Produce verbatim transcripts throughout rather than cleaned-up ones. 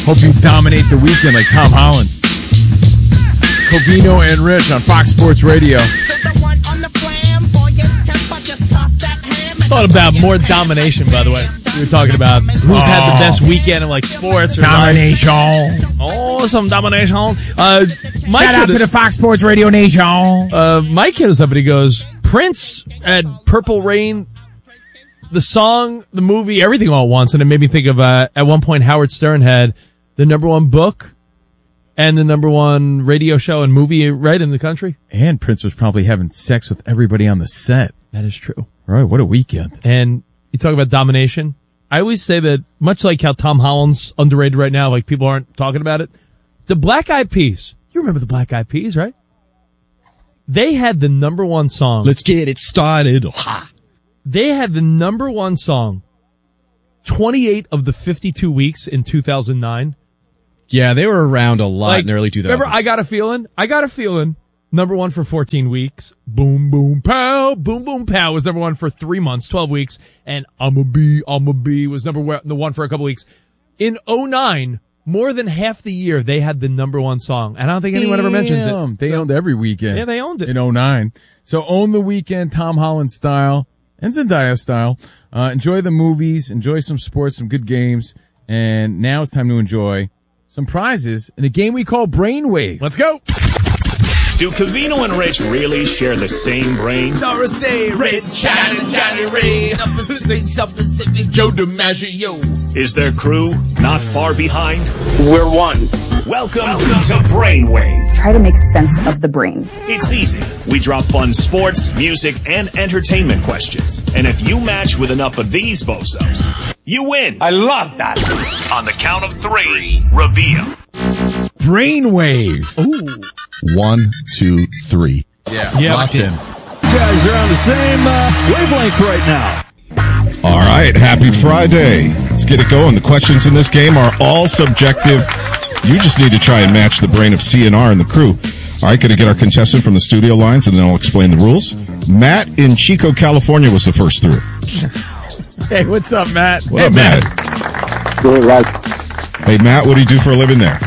Hope you dominate the weekend like Tom Holland. Covino and Rich on Fox Sports Radio. Thought about more domination, by the way. We were talking about who's oh. had the best weekend in like sports or domination. Life. Oh, some domination. Uh, Mike Shout out to the Fox Sports Radio Nation. Uh, Mike hit us up and he goes, Prince had Purple Rain, the song, the movie, everything all at once. And it made me think of, uh, at one point, Howard Stern had the number one book and the number one radio show and movie right in the country. And Prince was probably having sex with everybody on the set. That is true. Right, what a weekend. And you talk about domination. I always say that, much like how Tom Holland's underrated right now, like people aren't talking about it, the Black Eyed Peas, you remember the Black Eyed Peas, right? They had the number one song. Let's get it started. Ha! They had the number one song twenty-eight of the fifty-two weeks in two thousand nine. Yeah, they were around a lot like, in the early two thousands. Remember, I Got a Feeling? I Got a Feeling. Number one for fourteen weeks. Boom, boom, pow. Boom, boom, pow was number one for three months, twelve weeks. And I'ma Be, I'ma Be was number one, the one for a couple weeks. In oh nine, more than half the year, they had the number one song. And I don't think anyone Damn, ever mentions it. They so, owned every weekend. Yeah, they owned it. In oh nine. So own the weekend, Tom Holland style and Zendaya style. Uh, enjoy the movies, enjoy some sports, some good games. And now it's time to enjoy some prizes in a game we call Brainwave. Let's go. Do Covino and Rich really share the same brain? Doris Day, Rich, Johnny, Johnny Ray, Pacific, South Pacific, Joe DiMaggio. Is their crew not far behind? We're one. Welcome, Welcome to Brainwave. Try to make sense of the brain. It's easy. We drop fun sports, music, and entertainment questions. And if you match with enough of these bozos, you win. I love that. On the count of three, reveal. Brainwave. Ooh. One, two, three. Yeah. yeah Locked in. You guys are on the same uh, wavelength right now. All right. Happy Friday. Let's get it going. The questions in this game are all subjective. You just need to try and match the brain of C N R and the crew. All right. Going to get our contestant from the studio lines, and then I'll explain the rules. Matt in Chico, California was the first through. Hey, what's up, Matt? What hey, up, Matt? Good, right. Hey, Matt, what do you do for a living there?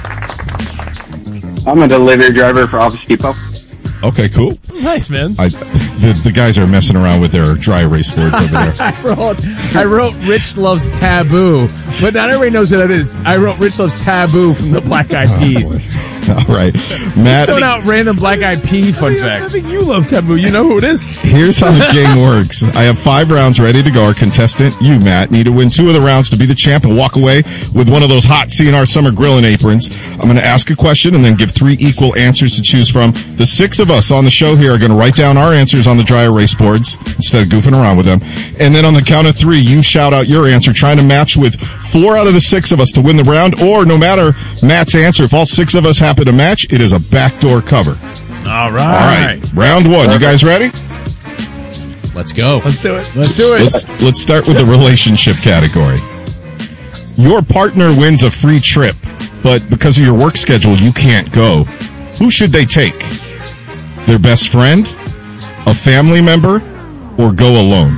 I'm a delivery driver for Office Depot. Okay, cool. Nice, man. I, the, the guys are messing around with their dry erase boards over there. I wrote, I wrote Rich Loves Taboo, but not everybody knows what that is. I wrote Rich Loves Taboo from the Black Eyed Peas. Oh, all right. Matt. Throwing out random Black Eyed Pea fun I mean, facts. I think you love Taboo. You know who it is. Here's how the game works. I have five rounds ready to go. Our contestant, you, Matt, need to win two of the rounds to be the champ and walk away with one of those hot C N R summer grilling aprons. I'm going to ask a question and then give three equal answers to choose from. The six of us on the show here are going to write down our answers on the dry erase boards instead of goofing around with them. And then on the count of three, you shout out your answer, trying to match with four out of the six of us to win the round. Or no matter Matt's answer, if all six of us happen to match, it is a backdoor cover. All right. All right. Round one. Perfect. You guys ready? Let's go. Let's do it. Let's do it. Let's, let's start with the relationship category. Your partner wins a free trip, but because of your work schedule, you can't go. Who should they take? Their best friend, a family member, or go alone?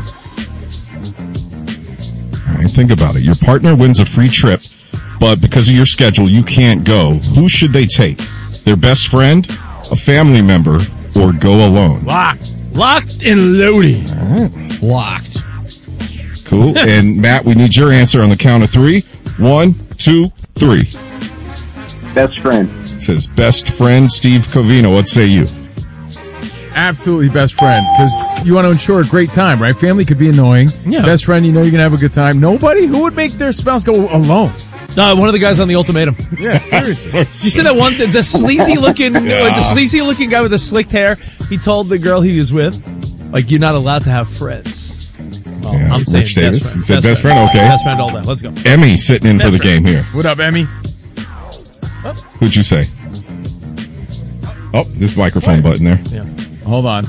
All right, think about it. Your partner wins a free trip, but because of your schedule, you can't go. Who should they take? Their best friend, a family member, or go alone? Locked. Locked and loaded. All right. Locked. Cool. And Matt, we need your answer on the count of three. One, two, three. Best friend. It says best friend, Steve Covino. What say you? Absolutely best friend, because you want to ensure a great time, right? Family could be annoying. Yeah. Best friend, you know you're going to have a good time. Nobody who would make their spouse go alone. No, one of the guys on the ultimatum. Yeah, seriously. You see that one, the sleazy looking, yeah. like the sleazy looking guy with the slicked hair? He told the girl he was with, like, you're not allowed to have friends. Well, yeah, I'm saying Rich best Davis. friend. He said best, best friend. friend. Okay. Best friend all day. Let's go. Emmy sitting in best for the friend. game here. What up, Emmy? Oh. Who'd you say? Oh, this microphone button there. Yeah. Hold on.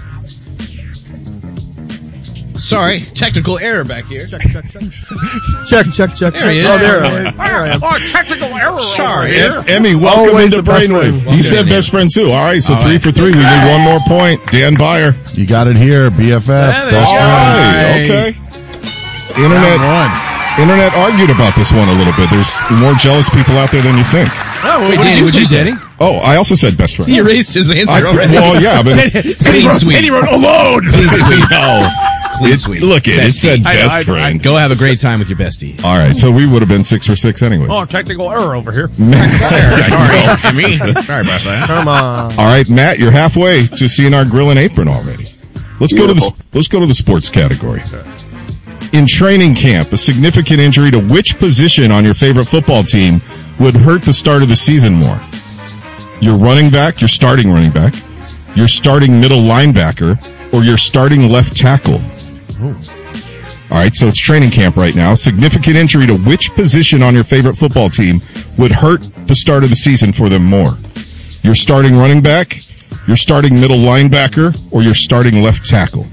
Sorry, technical error back here. Check, check, check. check, check, check. There he is. Oh, there I is. I am. Oh, technical error. Sorry. Em- Emmy, welcome Always into the best Brainwave. friend. He said best friend too. All right, so All three right. for three. We need one more point. Dan Byer. You got it here, B F F. Yeah, Best All friend. right, Nice. okay. Internet. Round one. Internet argued about this one a little bit. There's more jealous people out there than you think. Oh, Wait, Danny, what'd you say? Oh, I also said best friend. He erased his answer I, already. well, yeah, but it's, Clean sweep. Danny wrote alone. Clean sweep. no. Clean It- sweep. Look, it, it Bestie. said I know, best I know, I friend. Go have a great time with your bestie. All right, so we would have been six for six anyways. Oh, technical error over here. Sorry, me. Sorry about that. Come on. All right, Matt, you're halfway to seeing our grill and apron already. Let's go to the Beautiful. let's go to the sports category. In training camp, a significant injury to which position on your favorite football team would hurt the start of the season more? Your running back, your starting running back, your starting middle linebacker, or your starting left tackle? All right, so it's training camp right now. Significant injury to which position on your favorite football team would hurt the start of the season for them more? Your starting running back, your starting middle linebacker, or your starting left tackle?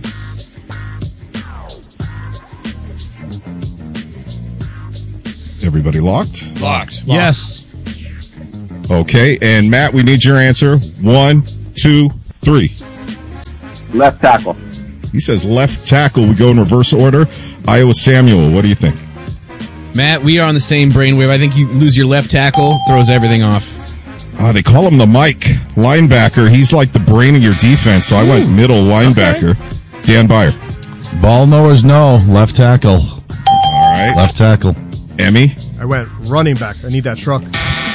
Everybody locked? Locked. Yes. Okay, and Matt, we need your answer. One, two, three. Left tackle. He says left tackle. We go in reverse order. Iowa Samuel, what do you think? Matt, we are on the same brainwave. I think you lose your left tackle, throws everything off. Uh, they call him the Mike linebacker. He's like the brain of your defense, so I went middle linebacker. Dan Byer. Ball knowers know. Left tackle. All right. Left tackle. Emmy. I went running back. I need that truck.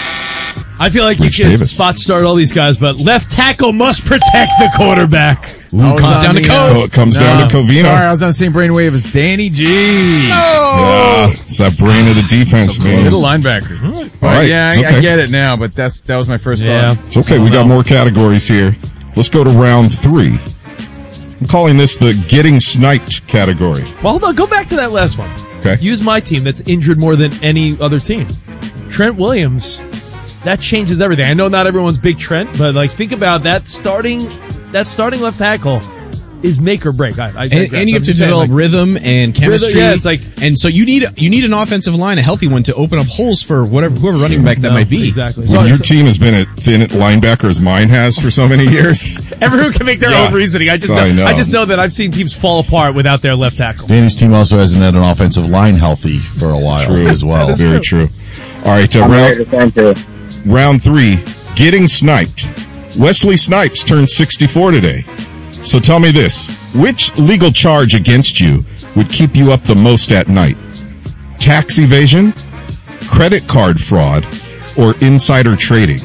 I feel like Rich you can Davis. spot start all these guys, but left tackle must protect the quarterback. Ooh, I was comes on down to the, Cove. uh, Oh, it comes no, down to Covino. Sorry, I was on the same brainwave as Danny G. Yeah, it's that brain of the defense, man. Middle linebacker. But All right, yeah, it's I, I okay. get it now, but that's that was my first Yeah. thought. It's okay. We got more categories here. Let's go to round three. I'm calling this the getting sniped category. Well, hold on. Go back to that last one. Okay. Use my team that's injured more than any other team. Trent Williams, that changes everything. I know not everyone's big Trent, but like think about that starting that starting left tackle is make or break. I, I And, digress. and you I'm have to just saying, develop like, rhythm and chemistry. yeah, it's like- and so you need you need an offensive line, a healthy one, to open up holes for whatever whoever running back that no, might be. Exactly. When So- your so- team has been at thin at linebacker as mine has for so many years. everyone can make their Yeah. own reasoning. I just I know, know. I just know that I've seen teams fall apart without their left tackle. Danny's team also hasn't had an offensive line healthy for a while True. as well. Very true. All right, uh, I'm round, ready to send to round three, getting sniped. Wesley Snipes turned sixty-four today. So tell me this. Which legal charge against you would keep you up the most at night? Tax evasion, credit card fraud, or insider trading?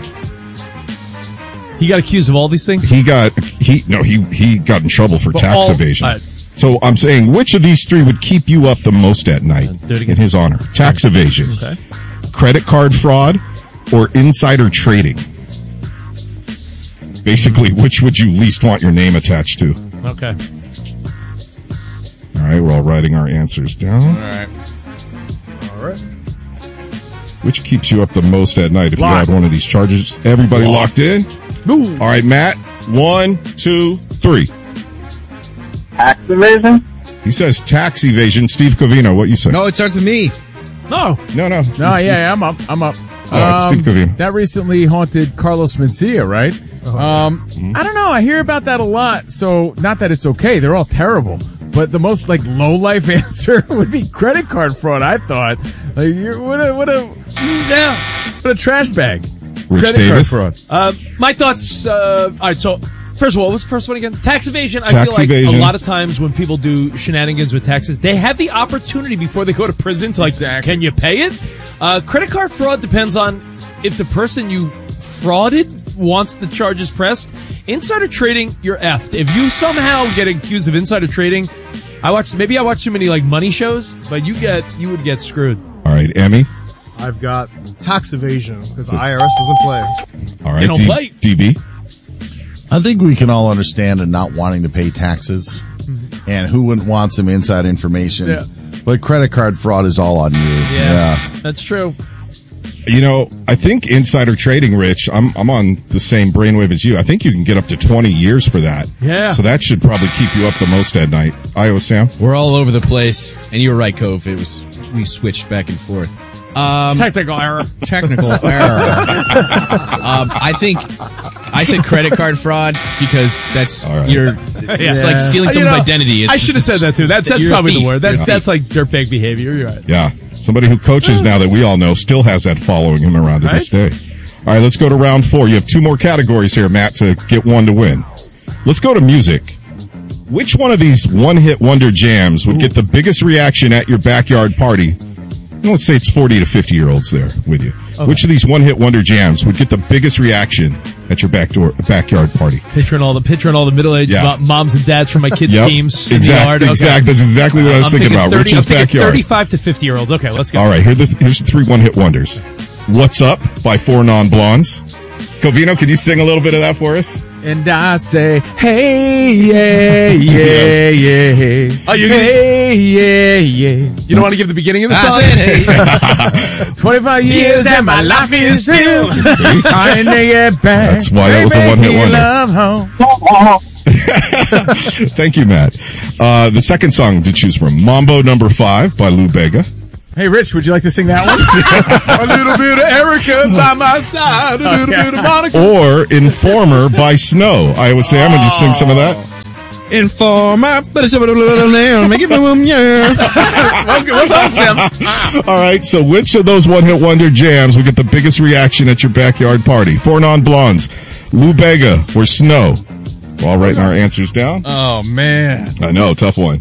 He got accused of all these things. He got he no he he got in trouble for But tax all- evasion. uh, So I'm saying, which of these three would keep you up the most at night do it again. in his honor? Tax evasion, Okay. credit card fraud, or insider trading? Basically, which would you least want your name attached to? Okay. All right, we're all writing our answers down. All right. All right. Which keeps you up the most at night if you Locked. had one of these charges? Everybody locked in? Ooh. All right, Matt. One, two, three. tax evasion. He says tax evasion. Steve Covino, what you say? No, it starts with me. No. no, no. No, yeah, I'm up. I'm up. All right, Steve Covino. That recently haunted Carlos Mencia, right? Um, I don't know. I hear about that a lot. So, not that it's okay. They're all terrible. But the most, like, low-life answer would be credit card fraud, I thought. Like, you're, what a, what a, yeah, what a trash bag. Rich credit Davis. card fraud. Uh, my thoughts. Uh, all right. So, first of all, what's the first one again? Tax evasion. I Tax feel like evasion. a lot of times when people do shenanigans with taxes, they have the opportunity before they go to prison to like, Exactly. can you pay it? Uh, credit card fraud depends on if the person you frauded wants the charges pressed. Insider trading, you're effed. If you somehow get accused of insider trading, I watch maybe I watch too many like money shows, but you get you would get screwed. All right, Emmy. I've got tax evasion because the I R S doesn't play. All right, They don't D- play. D B. I think we can all understand and not wanting to pay taxes, and who wouldn't want some inside information. Yeah. But credit card fraud is all on you. Yeah. That's true. You know, I think insider trading, Rich, I'm I'm on the same brainwave as you. I think you can get up to twenty years for that. Yeah. So that should probably keep you up the most at night. Iowa Sam? We're all over the place, and you were right, Cove. It was we switched back and forth. Um, Technical error. technical error. um, I think I said credit card fraud because that's All right. you're. It's Yeah. like stealing You someone's know, identity. It's, I should have said that too. That's that's you're a probably the thief. word. That's You're a that's like dirtbag behavior. You're right. Yeah. Somebody who coaches now that we all know still has that following him around to this day. All right, let's go to round four. You have two more categories here, Matt, to get one to win. Let's go to music. Which one of these one-hit wonder jams would get the biggest reaction at your backyard party? Let's say it's forty to fifty-year-olds there with you. Okay. Which of these one-hit wonder jams would get the biggest reaction at your backdoor backyard party? Picturing all the picturing all the middle-aged yeah. moms and dads from my kids' yep. teams exactly, in the yard. Okay. Exactly. That's exactly what I was I'm thinking, thinking about. thirty, Rich's I'm backyard. thirty-five to fifty-year-olds. Okay, let's go. All right, here the, here's the three one-hit wonders. What's Up by Four Non-Blondes. Covino, can you sing a little bit of that for us? And I say, hey, yeah, yeah, yeah, hey. Oh, you hey, yeah, yeah. You don't want to give the beginning of the I song? said, hey. twenty-five years and my life is still trying to get back. That's why that was a one-hit wonder. Love home. Thank you, Matt. Uh, the second song to choose from, Mambo Number Five by Lou Bega. Hey, Rich, would you like to sing that one? A little bit of Erica by my side, a little Okay. bit of Monica. Or Informer by Snow. Iowa Sam, would you sing some of that? Informer, but it's a little nail, make it boom, yeah. Well done, Sam. All right, so which of those one-hit wonder jams would get the biggest reaction at your backyard party? Four Non-Blondes, Lou Bega, or Snow? We're all writing our answers down. Oh, man. I know, tough one.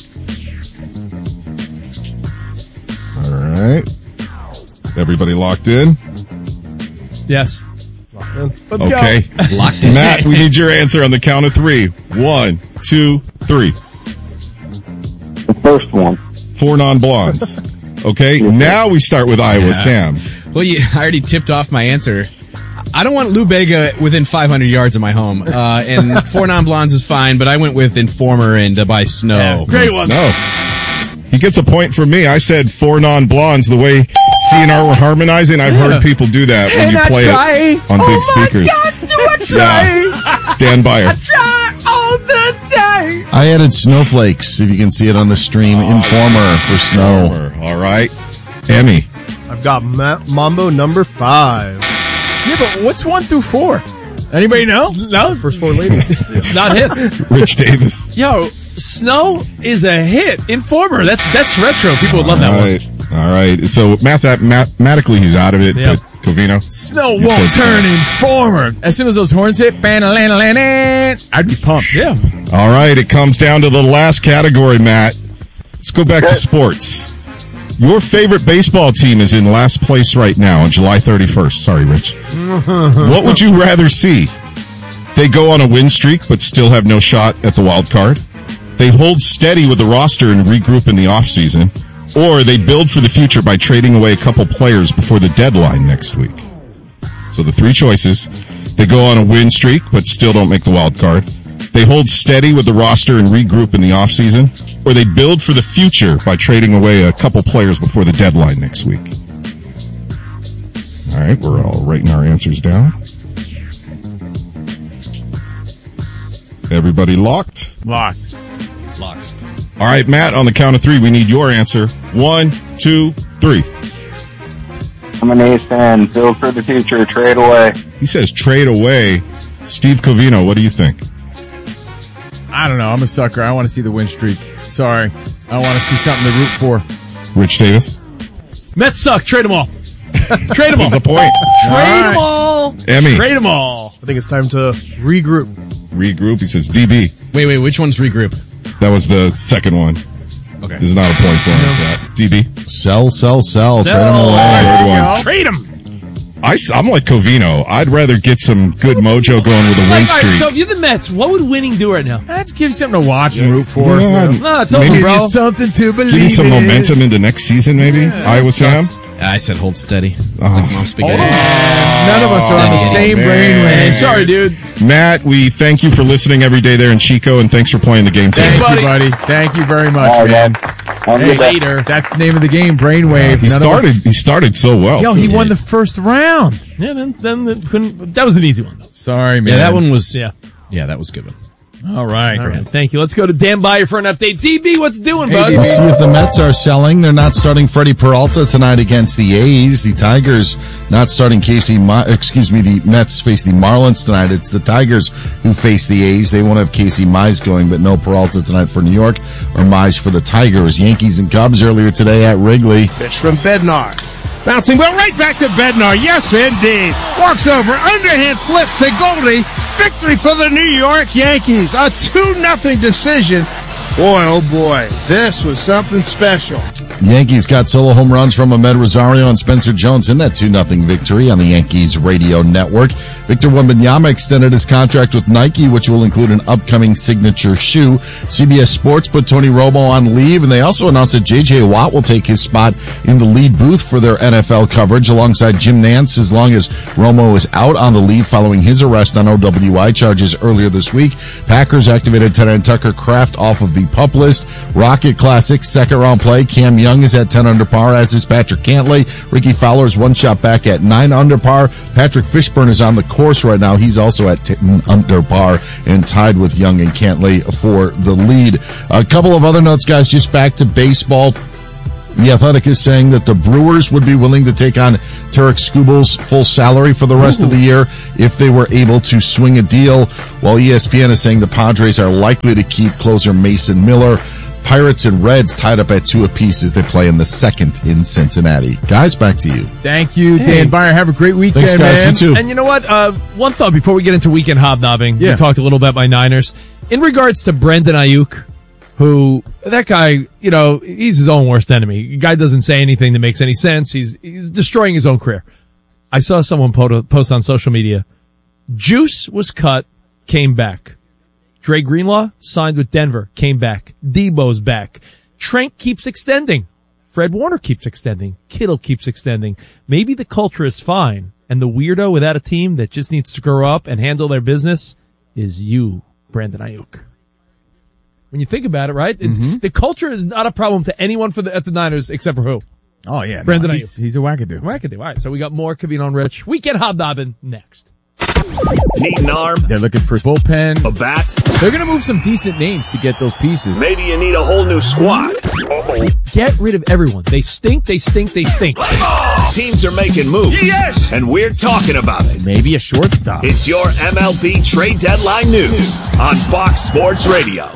All right. Everybody locked in? Yes. Let's Okay. go. Locked in. Matt, we need your answer on the count of three. One, two, three. The first one. Four Non-Blondes. Okay, now we start with Iowa Yeah. Sam. Well, you, I already tipped off my answer. I don't want Lou Bega within five hundred yards of my home. Uh, and Four Non-Blondes is fine, but I went with Informer and uh, by Snow. Yeah, great one. No. He gets a point from me. I said Four Non-Blondes. The way C and R were harmonizing, I've heard people do that when And you I play try. it on Oh big my speakers. God, do I try? Yeah. Dan Byer. Try all the day. I added snowflakes, if you can see it on the stream. Informer for snow. All right. Emmy. I've got Ma- Mambo Number Five. Yeah, but what's one through four? Anybody know? No? First four ladies. Not hits. Rich Davis. Yo, Snow is a hit. Informer, that's that's retro. People would love All that right. All right. So math- mathematically, he's out of it. Yeah. But Covino. Snow You won't said turn Snow. Informer. As soon as those horns hit, I'd be pumped. Yeah. All right. It comes down to the last category, Matt. Let's go back to sports. Your favorite baseball team is in last place right now on July thirty-first. Sorry, Rich. What would you rather see? They go on a win streak but still have no shot at the wild card. They hold steady with the roster and regroup in the offseason. Or they build for the future by trading away a couple players before the deadline next week. So the three choices. They go on a win streak but still don't make the wild card. They hold steady with the roster and regroup in the offseason. Or they build for the future by trading away a couple players before the deadline next week. All right, we're all writing our answers down. Everybody locked? Locked. Locked. All right, Matt, on the count of three, we need your answer. One, two, three. I'm an A's fan. Build for the future. Trade away. He says trade away. Steve Covino, what do you think? I don't know. I'm a sucker. I want to see the win streak. Sorry. I want to see something to root for. Rich Davis? Mets suck. Trade them all. Trade them all. That's a point. Trade them all. Emmy. Trade them all. I think it's time to regroup. Regroup. He says D B. Wait, wait, which one's regroup? That was the second one. Okay. There's not a point for him. Yeah. D B. Sell, sell, sell. Trade them Sell. away. Third one. Trade them. I, am like Covino. I'd rather get some good mojo going with a win Like, all right, streak. so if you're the Mets, what would winning do right now? Let's give you something to watch and root for. Yeah, No, it's maybe over, Give bro. you something to believe give you some in. momentum into next season, maybe. Yeah, Iowa Sam. sucks. I said hold steady. Oh. Like mom spaghetti. None of us are on the same man. brainwave. Sorry, dude. Matt, we thank you for listening every day there in Chico, and thanks for playing the game today. Thank you, buddy. Thank you very much, All right, man. Have a Hey, good day. later. That's the name of the game, Brainwave. He None of started. us- He started so well. Yo, too. he won the first round. Yeah, then then it couldn't. That was an easy one. Sorry, man. Yeah, that one was. Yeah. Yeah, that was a good one. All right. All right. Thank you. Let's go to Dan Byer for an update. D B, what's doing, Hey, bud? D B. We'll see if the Mets are selling. They're not starting Freddie Peralta tonight against the A's. The Tigers not starting Casey, Mi- excuse me, the Mets face the Marlins tonight. It's the Tigers who face the A's. They won't have Casey Mize going, but no Peralta tonight for New York or Mize for the Tigers. Yankees and Cubs earlier today at Wrigley. Pitch from Bednar. Bouncing ball right back to Bednar. Yes, indeed. Walks over. Underhand flip to Goldie. Victory for the New York Yankees. A two nothing decision. Boy, oh boy, this was something special. Yankees got solo home runs from Ahmed Rosario and Spencer Jones in that two nothing victory on the Yankees radio network. Victor Wembanyama extended his contract with Nike, which will include an upcoming signature shoe. C B S Sports put Tony Romo on leave, and they also announced that J J Watt will take his spot in the lead booth for their N F L coverage alongside Jim Nantz as long as Romo is out on the leave following his arrest on O W I charges earlier this week. Packers activated tight end Tucker Kraft off of the PUP list. Rocket Classic second round play. Cam Young is at ten under par, as is Patrick Cantlay. Ricky Fowler's one shot back at nine under par. Patrick Fishburne is on the course right now. He's also at ten under par and tied with Young and Cantlay for the lead. A couple of other notes, guys, just back to baseball. The Athletic is saying that the Brewers would be willing to take on Tarek Skubal's full salary for the rest Ooh. of the year if they were able to swing a deal, while E S P N is saying the Padres are likely to keep closer Mason Miller. Pirates and Reds tied up at two apiece as they play in the second in Cincinnati. Guys, back to you. Thank you, Hey. Dan Byer. Have a great weekend, Thanks, guys. man. You too. And you know what? Uh, one thought before we get into weekend hobnobbing. Yeah. We talked a little bit about Niners. In regards to Brandon Ayuk, who, that guy, you know, he's his own worst enemy. The guy doesn't say anything that makes any sense. He's, he's destroying his own career. I saw someone post on social media. Juice was cut, came back. Dre Greenlaw signed with Denver, came back. Debo's back. Trent keeps extending. Fred Warner keeps extending. Kittle keeps extending. Maybe the culture is fine, and the weirdo without a team that just needs to grow up and handle their business is you, Brandon Ayuk. When you think about it, right? Mm-hmm. It, the culture is not a problem to anyone for the, at the Niners except for who? Oh, yeah. Brandon no, Ayuk. he's, he's a wackadoo. Wackadoo. All right, so we got more Kavino and Rich. Weekend hobnobbing next. Need an arm? They're looking for bullpen. A bat? They're going to move some decent names to get those pieces. Maybe you need a whole new squad. Uh-oh. Get rid of everyone. They stink, they stink, they stink. Oh, teams are making moves. Yes! And we're talking about it. Maybe a shortstop. It's your M L B trade deadline news on Fox Sports Radio.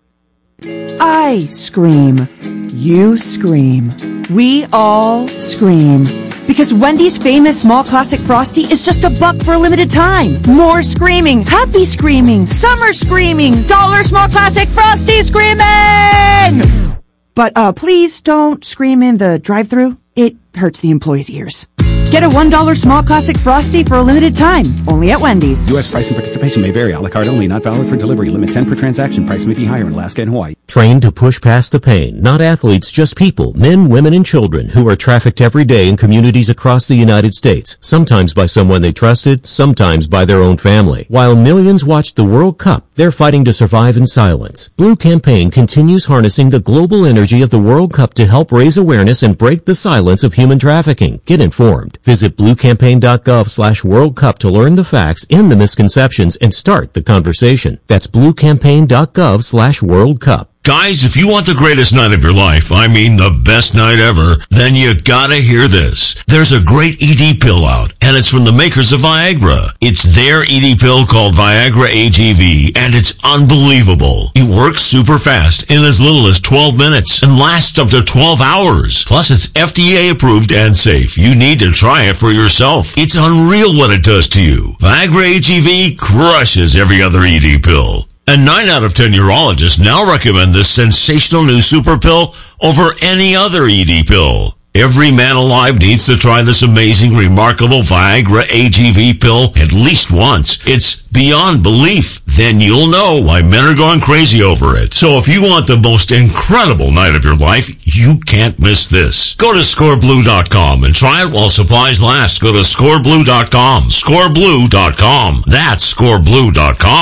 I scream. You scream. We all scream. Because Wendy's famous small classic Frosty is just a buck for a limited time. More screaming, happy screaming, summer screaming, dollar small classic Frosty screaming! But uh, please don't scream in the drive-thru. It hurts the employees' ears. Get a one dollar small classic Frosty for a limited time, only at Wendy's. U S price and participation may vary. A la carte only, not valid for delivery. Limit ten per transaction. Price may be higher in Alaska and Hawaii. Trained to push past the pain. Not athletes, just people. Men, women, and children who are trafficked every day in communities across the United States. Sometimes by someone they trusted, sometimes by their own family. While millions watch the World Cup, they're fighting to survive in silence. Blue Campaign continues harnessing the global energy of the World Cup to help raise awareness and break the silence of human trafficking. Get informed. Visit bluecampaign.gov slash World Cup to learn the facts and the misconceptions and start the conversation. That's bluecampaign.gov slash World Cup. Guys, if you want the greatest night of your life, I mean the best night ever, then you gotta hear this. There's a great E D pill out, and it's from the makers of Viagra. It's their E D pill called Viagra A G V, and it's unbelievable. It works super fast in as little as twelve minutes and lasts up to twelve hours. Plus, it's F D A approved and safe. You need to try it for yourself. It's unreal what it does to you. Viagra A G V crushes every other E D pill. And nine out of ten urologists now recommend this sensational new super pill over any other E D pill. Every man alive needs to try this amazing, remarkable Viagra A G V pill at least once. It's beyond belief. Then you'll know why men are going crazy over it. So if you want the most incredible night of your life, you can't miss this. Go to score blue dot com and try it while supplies last. Go to score blue dot com. score blue dot com. That's score blue dot com.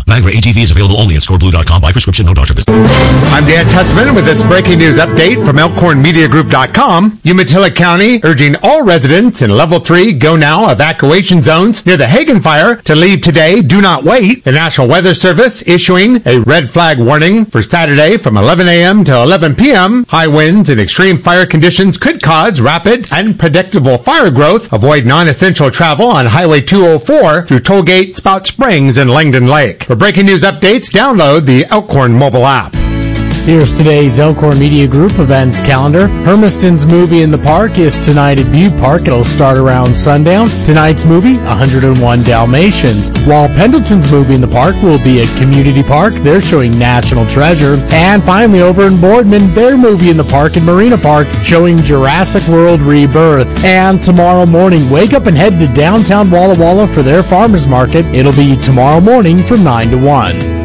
Viagra A G V is available only at score blue dot com by prescription, no doctor visit. I'm Dan Tutzman with this breaking news update from elkhorn media group dot com. Umatilla County urging all residents in level three go now evacuation zones near the Hagen fire to leave today. Do not wait. The National Weather Service issuing a red flag warning for Saturday from eleven a.m. to eleven p.m. High winds and extreme fire conditions could cause rapid and predictable fire growth. Avoid non-essential travel on Highway two oh four through Tollgate, Spout Springs, and Langdon Lake. For breaking news updates, download the Elkhorn mobile app. Here's today's Elkhorn Media Group events calendar. Hermiston's movie in the park is tonight at Butte Park. It'll start around sundown. Tonight's movie, one oh one Dalmatians. While Pendleton's movie in the park will be at Community Park. They're showing National Treasure. And finally, over in Boardman, their movie in the park in Marina Park showing Jurassic World Rebirth. And tomorrow morning, wake up and head to downtown Walla Walla for their farmers market. It'll be tomorrow morning from nine to one.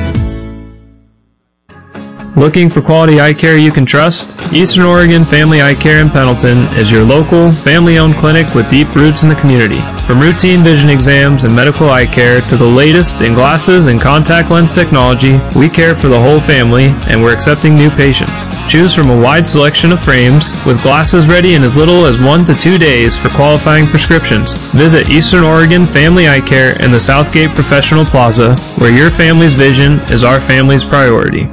Looking for quality eye care you can trust? Eastern Oregon Family Eye Care in Pendleton is your local, family-owned clinic with deep roots in the community. From routine vision exams and medical eye care to the latest in glasses and contact lens technology, we care for the whole family, and we're accepting new patients. Choose from a wide selection of frames, with glasses ready in as little as one to two days for qualifying prescriptions. Visit Eastern Oregon Family Eye Care in the Southgate Professional Plaza, where your family's vision is our family's priority.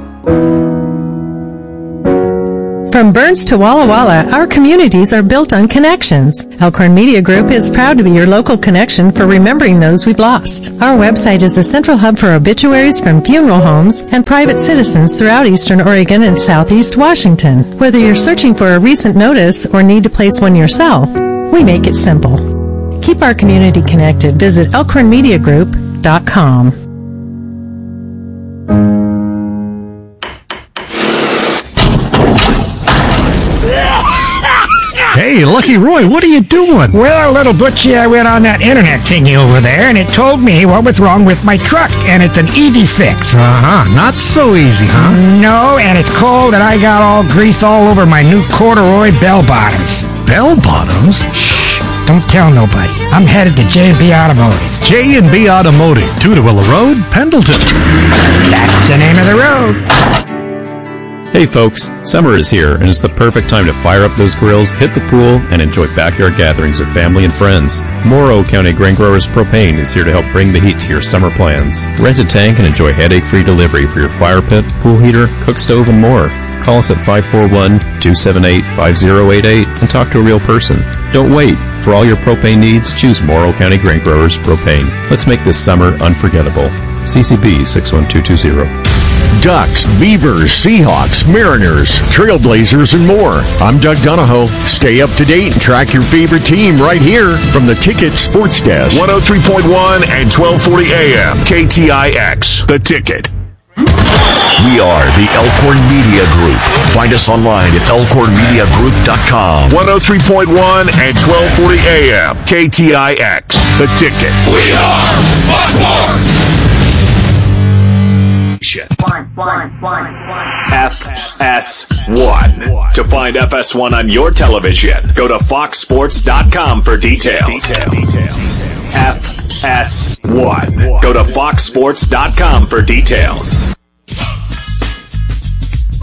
From Burns to Walla Walla, our communities are built on connections. Elkhorn Media Group is proud to be your local connection for remembering those we've lost. Our website is the central hub for obituaries from funeral homes and private citizens throughout Eastern Oregon and Southeast Washington. Whether you're searching for a recent notice or need to place one yourself, we make it simple. Keep our community connected. Visit elkhorn media group dot com. Hey, Lucky Roy, what are you doing? Well, little Butchie, I went on that internet thingy over there, and it told me what was wrong with my truck, and it's an easy fix. Uh-huh, not so easy, huh? No, and it's cold, and I got all grease all over my new corduroy bell bottoms. Bell bottoms? Shh, don't tell nobody. I'm headed to J and B Automotive. J and B Automotive, Tudawilla Road, Pendleton. That's the name of the road. Hey folks, summer is here and it's the perfect time to fire up those grills, hit the pool, and enjoy backyard gatherings with family and friends. Morrow County Grain Growers Propane is here to help bring the heat to your summer plans. Rent a tank and enjoy headache-free delivery for your fire pit, pool heater, cook stove, and more. Call us at five four one, two seven eight, five zero eight eight and talk to a real person. Don't wait. For all your propane needs, choose Morrow County Grain Growers Propane. Let's make this summer unforgettable. C C B six one two two zero. Ducks, Beavers, Seahawks, Mariners, Trailblazers, and more. I'm Doug Donahoe. Stay up to date and track your favorite team right here from the Ticket Sports Desk. one oh three point one and twelve forty A M K T I X, The Ticket. We are the Elkhorn Media Group. Find us online at elkhorn media group dot com. one oh three point one and twelve forty A M K T I X, The Ticket. We are Fox F S one. To find F S one on your television, go to fox sports dot com for details. F S one. Go to fox sports dot com for details.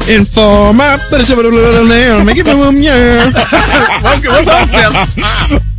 Inform my... Make it boom, yeah. Well, well done, Sam.